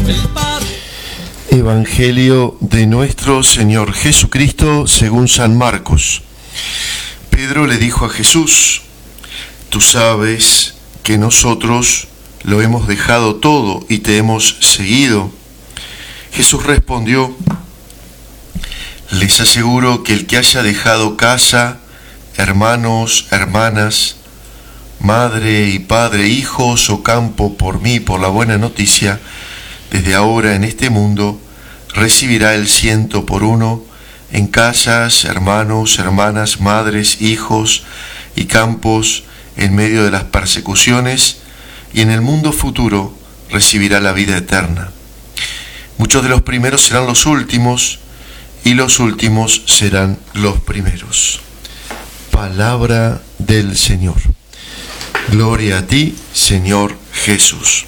Evangelio de nuestro Señor Jesucristo según San Marcos. Pedro le dijo a Jesús: tú sabes que nosotros lo hemos dejado todo y te hemos seguido. Jesús respondió: les aseguro que el que haya dejado casa, hermanos, hermanas, madre y padre, hijos o campo por mí, por la buena noticia, desde ahora en este mundo, recibirá el 100 por 1 en casas, hermanos, hermanas, madres, hijos y campos en medio de las persecuciones, y en el mundo futuro recibirá la vida eterna. Muchos de los primeros serán los últimos, y los últimos serán los primeros. Palabra del Señor. Gloria a ti, Señor Jesús.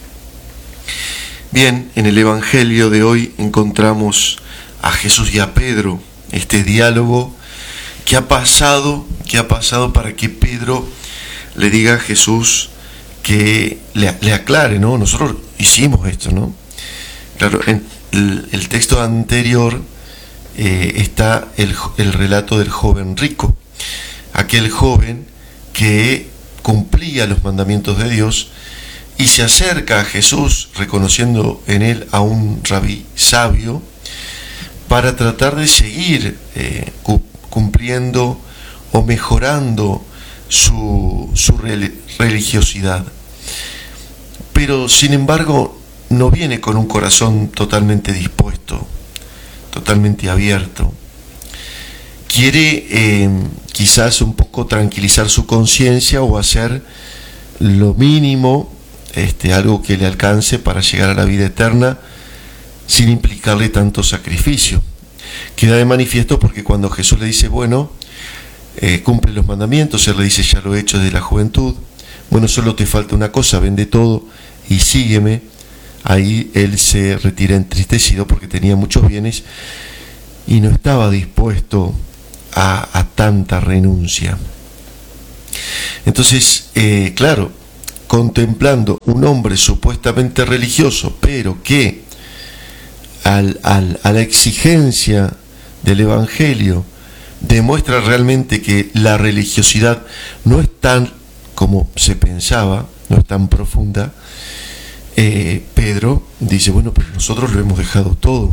Bien, en el Evangelio de hoy encontramos a Jesús y a Pedro, este diálogo que ha pasado para que Pedro le diga a Jesús que le aclare, ¿no? Nosotros hicimos esto, ¿no? Claro, en el texto anterior está el relato del joven rico, aquel joven que cumplía los mandamientos de Dios y se acerca a Jesús reconociendo en él a un rabí sabio para tratar de seguir cumpliendo o mejorando su religiosidad. Pero sin embargo no viene con un corazón totalmente dispuesto, totalmente abierto. Quiere quizás un poco tranquilizar su conciencia o hacer lo mínimo, algo que le alcance para llegar a la vida eterna sin implicarle tanto sacrificio. Queda de manifiesto porque cuando Jesús le dice, bueno, cumple los mandamientos, él le dice, ya lo he hecho desde la juventud, bueno, solo te falta una cosa, vende todo y sígueme. Ahí él se retira entristecido porque tenía muchos bienes y no estaba dispuesto a tanta renuncia. Entonces, claro, contemplando un hombre supuestamente religioso, pero que a la exigencia del Evangelio demuestra realmente que la religiosidad no es tan como se pensaba, no es tan profunda, Pedro dice, bueno, pero nosotros lo hemos dejado todo.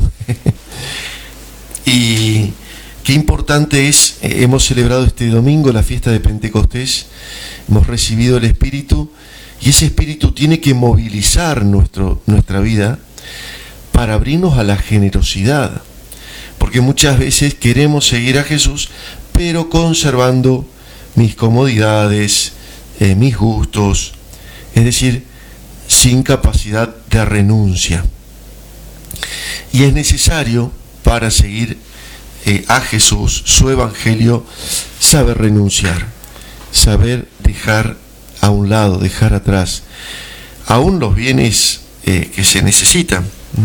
Y qué importante es, hemos celebrado este domingo la fiesta de Pentecostés, hemos recibido el Espíritu, y ese Espíritu tiene que movilizar nuestra vida para abrirnos a la generosidad, porque muchas veces queremos seguir a Jesús, pero conservando mis comodidades, mis gustos, es decir, sin capacidad de renuncia. Y es necesario, para seguir a Jesús, su Evangelio, saber renunciar, saber dejar a un lado, dejar atrás, aún los bienes que se necesitan.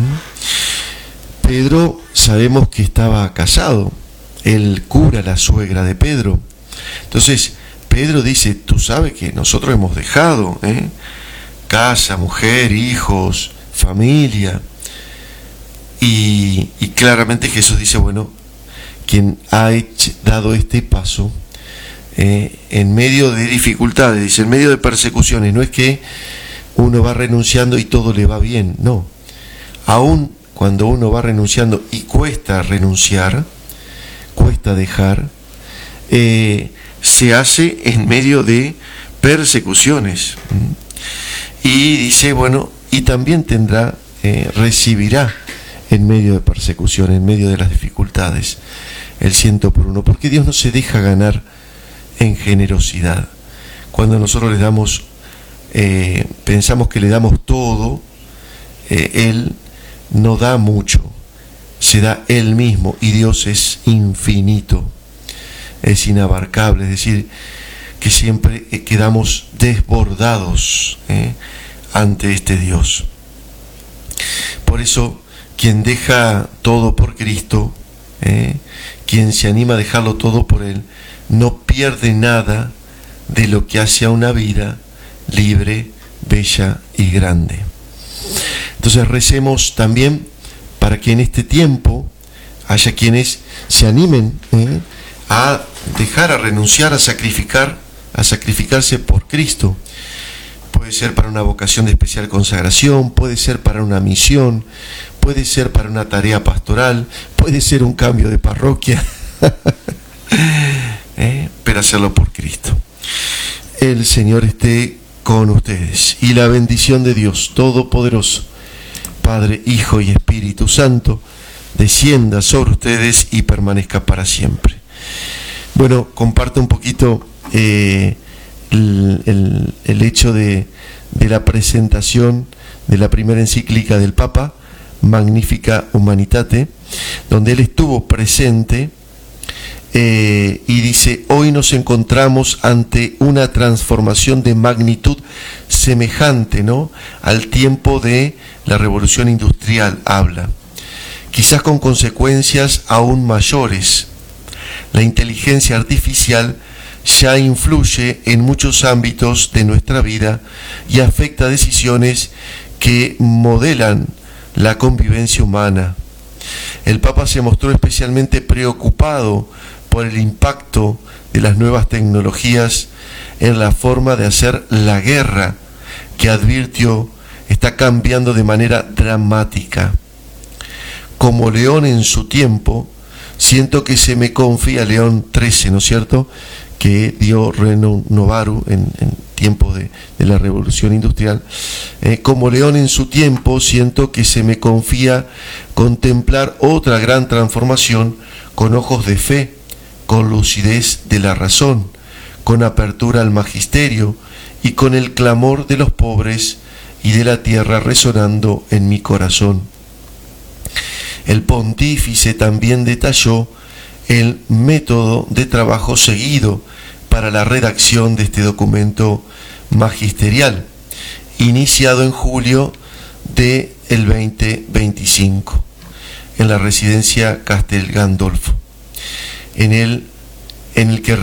Pedro, sabemos que estaba casado, él cura a la suegra de Pedro. Entonces, Pedro dice, tú sabes que nosotros hemos dejado casa, mujer, hijos, familia. Y claramente Jesús dice, bueno, quien ha dado este paso en medio de dificultades, dice, en medio de persecuciones, no es que uno va renunciando y todo le va bien, no. Aún cuando uno va renunciando y cuesta renunciar, cuesta dejar, se hace en medio de persecuciones. Y dice, bueno, y también recibirá en medio de persecución, en medio de las dificultades, el 100 por 1, porque Dios no se deja ganar en generosidad. Cuando nosotros le damos, pensamos que le damos todo, Él no da mucho, se da Él mismo, y Dios es infinito, es inabarcable, es decir, que siempre quedamos desbordados ante este Dios. Por eso, quien deja todo por Cristo, quien se anima a dejarlo todo por Él, no pierde nada de lo que hace a una vida libre, bella y grande. Entonces recemos también para que en este tiempo haya quienes se animen a dejar, a renunciar, a sacrificarse por Cristo. Puede ser para una vocación de especial consagración, puede ser para una misión, puede ser para una tarea pastoral, puede ser un cambio de parroquia, pero hacerlo por Cristo. El Señor esté con ustedes y la bendición de Dios Todopoderoso, Padre, Hijo y Espíritu Santo, descienda sobre ustedes y permanezca para siempre. Bueno, comparto un poquito el hecho de la presentación de la primera encíclica del Papa, Magnificat Humanitate, donde él estuvo presente y dice: hoy nos encontramos ante una transformación de magnitud semejante, ¿no?, al tiempo de la revolución industrial, habla, quizás con consecuencias aún mayores. La inteligencia artificial ya influye en muchos ámbitos de nuestra vida y afecta decisiones que modelan la convivencia humana. El Papa se mostró especialmente preocupado por el impacto de las nuevas tecnologías en la forma de hacer la guerra, que advirtió está cambiando de manera dramática. Como León en su tiempo, siento que se me confía, León XIII, ¿no es cierto?, que dio Regnum Novarum en tiempo de la Revolución Industrial. Como León en su tiempo, siento que se me confía contemplar otra gran transformación con ojos de fe, con lucidez de la razón, con apertura al magisterio y con el clamor de los pobres y de la tierra resonando en mi corazón. El pontífice también detalló el método de trabajo seguido para la redacción de este documento magisterial, iniciado en julio del 2025 en la residencia Castel Gandolfo, en el que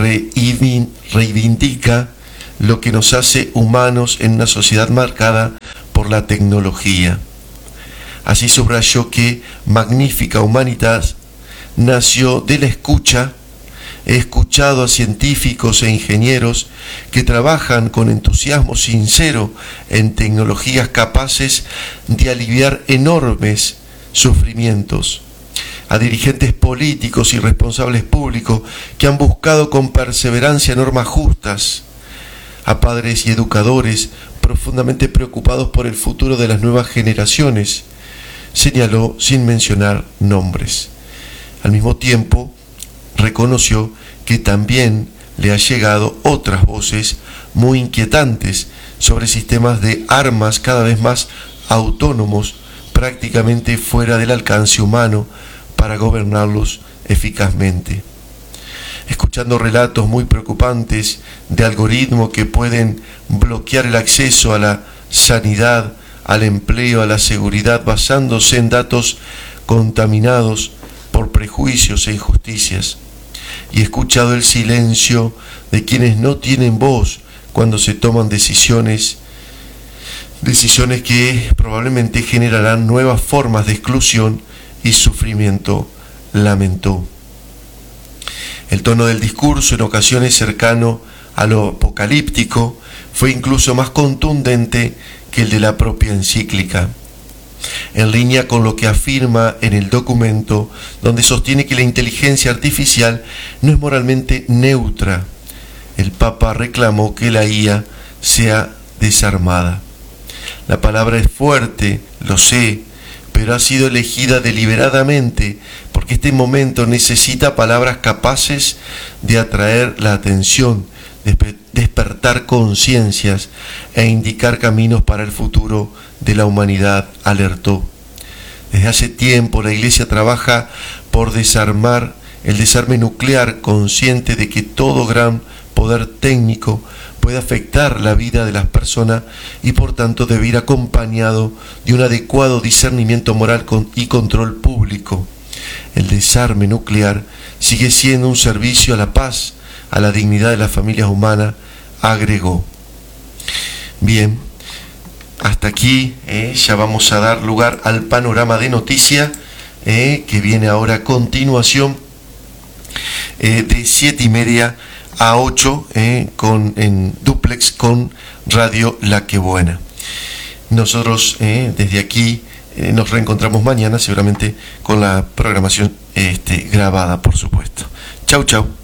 reivindica lo que nos hace humanos en una sociedad marcada por la tecnología. Así subrayó que Magnificat Humanitas nació de la escucha. He escuchado a científicos e ingenieros que trabajan con entusiasmo sincero en tecnologías capaces de aliviar enormes sufrimientos, a dirigentes políticos y responsables públicos que han buscado con perseverancia normas justas, a padres y educadores profundamente preocupados por el futuro de las nuevas generaciones, señaló sin mencionar nombres. Al mismo tiempo, reconoció que también le han llegado otras voces muy inquietantes sobre sistemas de armas cada vez más autónomos, prácticamente fuera del alcance humano para gobernarlos eficazmente. Escuchando relatos muy preocupantes de algoritmos que pueden bloquear el acceso a la sanidad, al empleo, a la seguridad, basándose en datos contaminados por prejuicios e injusticias. Y he escuchado el silencio de quienes no tienen voz cuando se toman decisiones que probablemente generarán nuevas formas de exclusión y sufrimiento, lamentó. El tono del discurso, en ocasiones cercano a lo apocalíptico, fue incluso más contundente que el de la propia encíclica, en línea con lo que afirma en el documento, donde sostiene que la inteligencia artificial no es moralmente neutra. El Papa reclamó que la IA sea desarmada. La palabra es fuerte, lo sé, pero ha sido elegida deliberadamente porque este momento necesita palabras capaces de atraer la atención, despertar conciencias e indicar caminos para el futuro de la humanidad, alertó. Desde hace tiempo la Iglesia trabaja por desarmar el desarme nuclear, consciente de que todo gran poder técnico puede afectar la vida de las personas y por tanto debe ir acompañado de un adecuado discernimiento moral y control público. El desarme nuclear sigue siendo un servicio a la paz, a la dignidad de las familias humanas, agregó. Bien, hasta aquí ya vamos a dar lugar al panorama de noticia que viene ahora a continuación de 7:30 a 8 en duplex con Radio La Que Buena. Nosotros desde aquí nos reencontramos mañana, seguramente con la programación grabada, por supuesto. Chau, chau.